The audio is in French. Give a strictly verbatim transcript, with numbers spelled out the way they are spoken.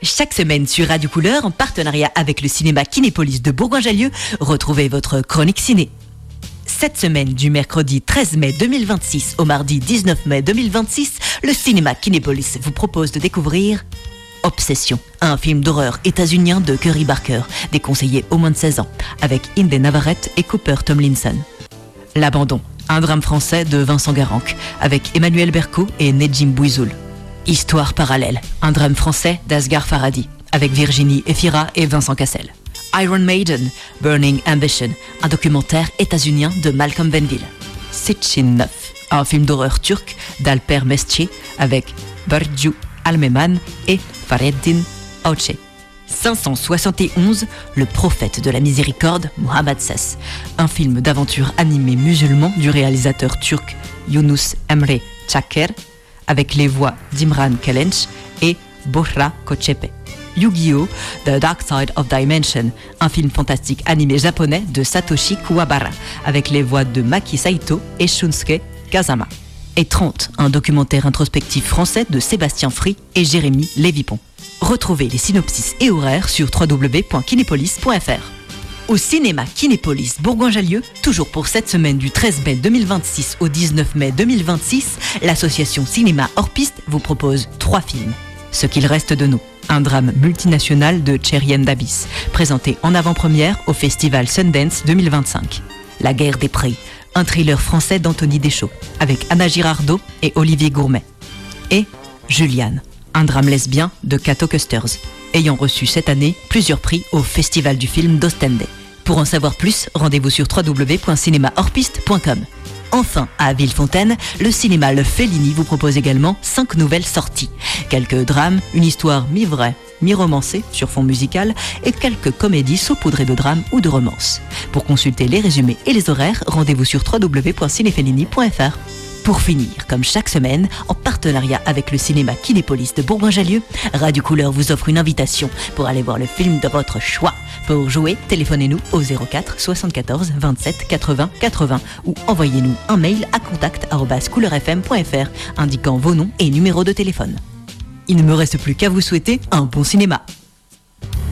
Chaque semaine sur Radio Couleur, en partenariat avec le cinéma Kinépolis de Bourgoin-Jallieu, retrouvez votre chronique ciné. Cette semaine, du mercredi treize mai deux mille vingt-six au mardi dix-neuf mai deux mille vingt-six, le cinéma Kinépolis vous propose de découvrir Obsession, un film d'horreur états-unien de Curry Barker, déconseillé aux moins de seize ans, avec Inde Navarrete et Cooper Tomlinson. L'Abandon, un drame français de Vincent Garanc, avec Emmanuel Berco et Nedjim Bouizoul. Histoire parallèle, un drame français d'Asghar Farhadi, avec Virginie Efira et Vincent Cassel. Iron Maiden, Burning Ambition, un documentaire états-unien de Malcolm Venville. Sitchin neuf, un film d'horreur turc d'Alper Mesci, avec Burcu Almeman et Fahrettin Auce. cinq cent soixante et onze, Le prophète de la miséricorde, Mohammad Ses, un film d'aventure animé musulman du réalisateur turc Yunus Emre Çaker, avec les voix d'Imran Kelench et Bohra Kochepe. Yu-Gi-Oh! The Dark Side of Dimension, un film fantastique animé japonais de Satoshi Kuwabara, avec les voix de Maki Saito et Shunsuke Kazama. Et trente, un documentaire introspectif français de Sébastien Free et Jérémy Lévipon. Retrouvez les synopsis et horaires sur w w w point kinépolis point f r. Au cinéma Kinépolis Bourgoin-Jallieu, toujours pour cette semaine du treize mai deux mille vingt-six au dix-neuf mai deux mille vingt-six, l'association Cinéma Hors Piste vous propose trois films. Ce qu'il reste de nous, un drame multinational de Cherien Dabis, présenté en avant-première au festival Sundance deux mille vingt-cinq. La guerre des prix, un thriller français d'Anthony Deschaux, avec Anna Girardot et Olivier Gourmet. Et Juliane, un drame lesbien de Cato Custers, ayant reçu cette année plusieurs prix au Festival du film d'Ostende. Pour en savoir plus, rendez-vous sur w w w point cinéma hors piste point com. Enfin, à Villefontaine, le cinéma Le Fellini vous propose également cinq nouvelles sorties. Quelques drames, une histoire mi-vraie, mi-romancée sur fond musical et quelques comédies saupoudrées de drames ou de romances. Pour consulter les résumés et les horaires, rendez-vous sur w w w point cinéfellini point f r. Pour finir, comme chaque semaine, en partenariat avec le cinéma Kinépolis de Bourgoin-Jallieu, Radio Couleur vous offre une invitation pour aller voir le film de votre choix. Pour jouer, téléphonez-nous au zéro quatre soixante-quatorze vingt-sept quatre-vingts quatre-vingts ou envoyez-nous un mail à contact arobase couleur f m point f r indiquant vos noms et numéros de téléphone. Il ne me reste plus qu'à vous souhaiter un bon cinéma.